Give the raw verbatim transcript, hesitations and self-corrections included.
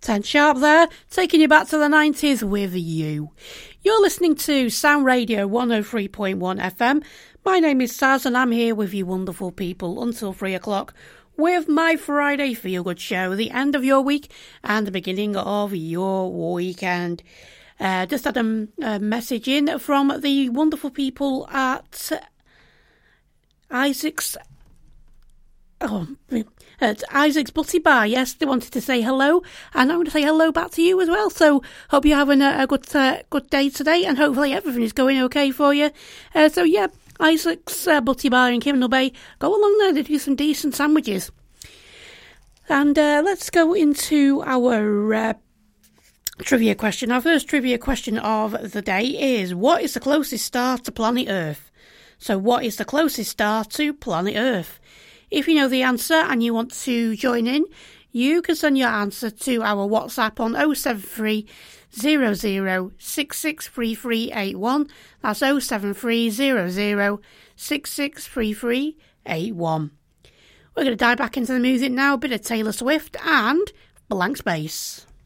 ten sharp there, taking you back to the nineties with you. You're listening to Sound Radio one oh three point one F M. My name is Saz and I'm here with you wonderful people until three o'clock with my Friday Feel Good show, the end of your week and the beginning of your weekend. Uh, just had a, a message in from the wonderful people at Isaac's Oh, at Isaac's Butty Bar. Yes, they wanted to say hello, and I'm going to say hello back to you as well. So, hope you're having a, a good uh, good day today, and hopefully everything is going okay for you. Uh, so, yeah, Isaac's uh, Butty Bar in Kimnell Bay. Go along there, they do some decent sandwiches. And uh, let's go into our uh, trivia question. Our first trivia question of the day is, what is the closest star to planet Earth? So, what is the closest star to planet Earth? If you know the answer and you want to join in, you can send your answer to our WhatsApp on oh seven three, zero zero, six six three three eight one. That's oh seven three, zero zero, six six three three eight one. We're going to dive back into the music now, a bit of Taylor Swift and Blank Space.